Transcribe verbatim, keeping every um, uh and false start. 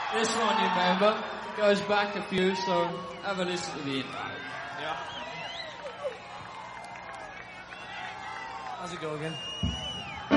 This one, you remember, goes back a few, so have a listen to the intro. Yeah. How's it go again?